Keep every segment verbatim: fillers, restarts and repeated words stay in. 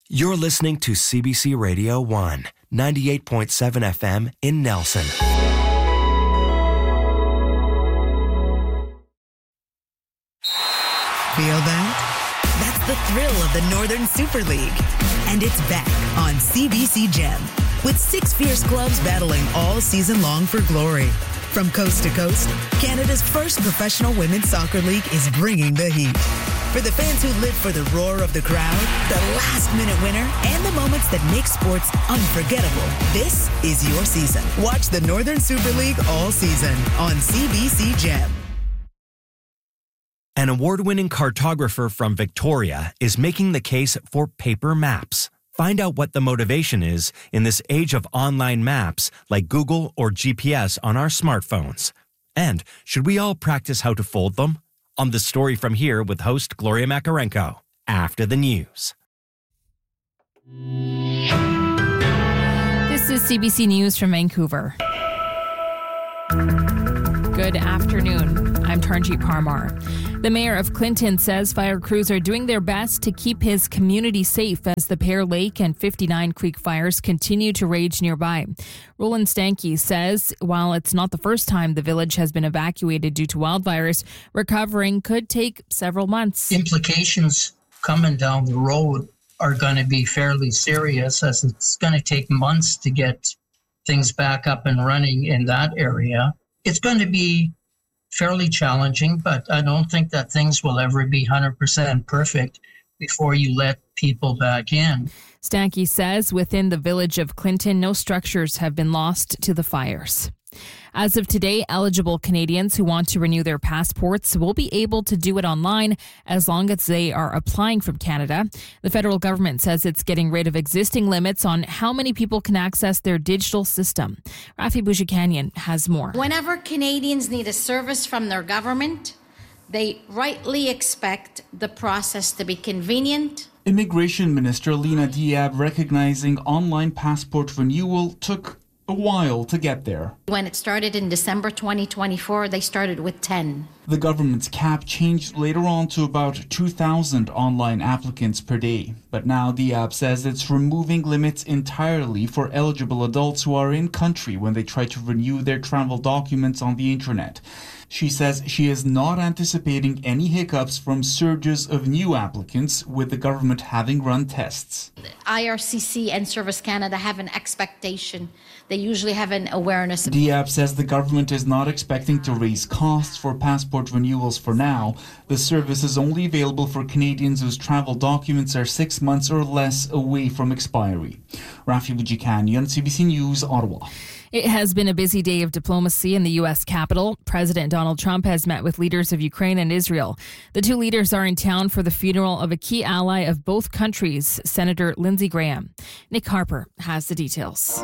You're listening to C B C Radio one, ninety-eight point seven F M in Nelson. Feel that? That's the thrill of the Northern Super League. And it's back on C B C Gem, with six fierce clubs battling all season long for glory. From coast to coast, Canada's first professional women's soccer league is bringing the heat. For the fans who live for the roar of the crowd, the last-minute winner, and the moments that make sports unforgettable, this is your season. Watch the Northern Super League all season on C B C Gem. An award-winning cartographer from Victoria is making the case for paper maps. Find out what the motivation is in this age of online maps like Google or G P S on our smartphones. And should we all practice how to fold them? On The Story From Here with host Gloria Makarenko, after the news. This is C B C News from Vancouver. Good afternoon. I'm Tarnjeet Parmar. The mayor of Clinton says fire crews are doing their best to keep his community safe as the Pear Lake and fifty-nine Creek fires continue to rage nearby. Roland Stanky says while it's not the first time the village has been evacuated due to wildfires, recovering could take several months. Implications coming down the road are going to be fairly serious, as it's going to take months to get things back up and running in that area. It's going to be fairly challenging, but I don't think that things will ever be one hundred percent perfect before you let people back in. Stanky says within the village of Clinton, no structures have been lost to the fires. As of today, eligible Canadians who want to renew their passports will be able to do it online as long as they are applying from Canada. The federal government says it's getting rid of existing limits on how many people can access their digital system. Rafi Bouchikanian has more. Whenever Canadians need a service from their government, they rightly expect the process to be convenient. Immigration Minister Lena Diab recognizing online passport renewal took a while to get there. When it started in December twenty twenty-four, they started with ten. The government's cap changed later on to about two thousand online applicants per day. But now Diab says it's removing limits entirely for eligible adults who are in country when they try to renew their travel documents on the internet. She says she is not anticipating any hiccups from surges of new applicants, with the government having run tests. I R C C and Service Canada have an expectation. They usually have an awareness. Diab says the government is not expecting to raise costs for passport renewals for now. The service is only available for Canadians whose travel documents are six months or less away from expiry. Rafi Bouchikanian, C B C News, Ottawa. It has been a busy day of diplomacy in the U S Capitol. President Donald Trump has met with leaders of Ukraine and Israel. The two leaders are in town for the funeral of a key ally of both countries, Senator Lindsey Graham. Nick Harper has the details.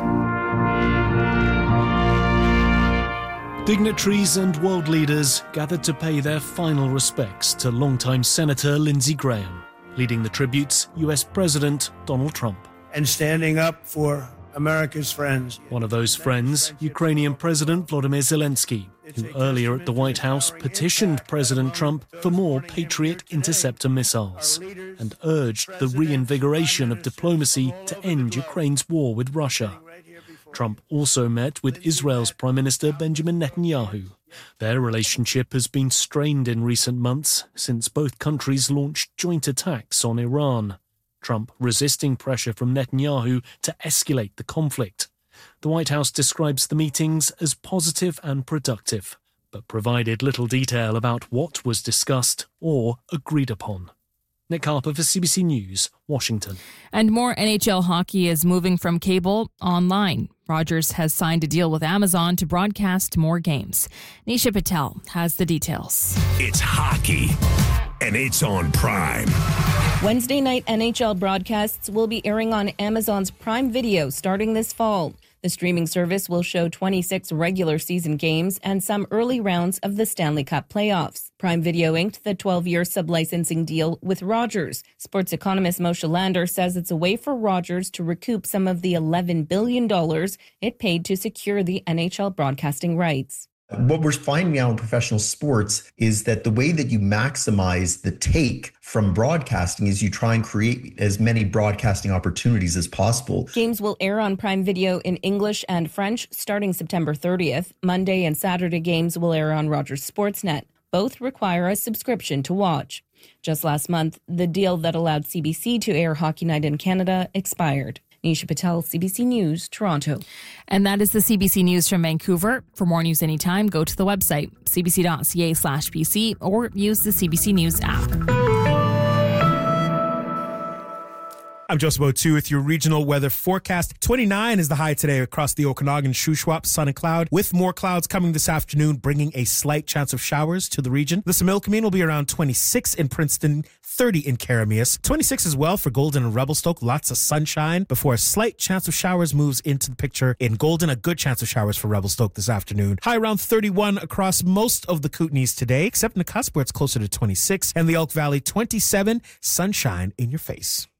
Dignitaries and world leaders gathered to pay their final respects to longtime Senator Lindsey Graham, leading the tributes U S President Donald Trump. And standing up for America's friends. One of those friends, Ukrainian President Volodymyr Zelensky, who earlier at the White House petitioned President Trump for more Patriot interceptor missiles and urged the reinvigoration of diplomacy to end Ukraine's war with Russia. Trump also met with Israel's Prime Minister Benjamin Netanyahu. Their relationship has been strained in recent months since both countries launched joint attacks on Iran. Trump resisting pressure from Netanyahu to escalate the conflict. The White House describes the meetings as positive and productive, but provided little detail about what was discussed or agreed upon. Nick Harper for C B C News, Washington. And more N H L hockey is moving from cable online. Rogers has signed a deal with Amazon to broadcast more games. Nisha Patel has the details. It's hockey, and it's on Prime. Wednesday night N H L broadcasts will be airing on Amazon's Prime Video starting this fall. The streaming service will show twenty-six regular season games and some early rounds of the Stanley Cup playoffs. Prime Video inked the twelve-year sublicensing deal with Rogers. Sports economist Moshe Lander says it's a way for Rogers to recoup some of the eleven billion dollars it paid to secure the N H L broadcasting rights. What we're finding now in professional sports is that the way that you maximize the take from broadcasting is you try and create as many broadcasting opportunities as possible. Games will air on Prime Video in English and French starting September thirtieth. Monday and Saturday games will air on Rogers Sportsnet. Both require a subscription to watch. Just last month, the deal that allowed C B C to air Hockey Night in Canada expired. Nisha Patel, C B C News, Toronto. And that is the C B C News from Vancouver. For more news anytime, go to the website, cbc.ca slash PC, or use the C B C News app. I'm Joseph O'Toole with your regional weather forecast. twenty-nine is the high today across the Okanagan, Shuswap, sun and cloud, with more clouds coming this afternoon, bringing a slight chance of showers to the region. The Similkameen will be around twenty-six in Princeton, thirty in Karamias, twenty-six as well for Golden and Revelstoke. Lots of sunshine before a slight chance of showers moves into the picture in Golden. A good chance of showers for Revelstoke this afternoon. High around thirty-one across most of the Kootenays today, except in the cusp where it's closer to twenty-six, and the Elk Valley, twenty-seven, sunshine in your face.